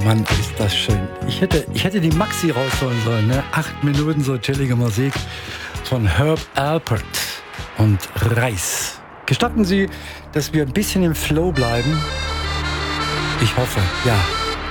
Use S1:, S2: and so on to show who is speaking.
S1: Mann, ist das schön. Ich hätte die Maxi rausholen sollen, ne? 8 Minuten so chillige Musik von Herb Alpert und Reis. Gestatten Sie, dass wir ein bisschen im Flow bleiben? Ich hoffe, ja.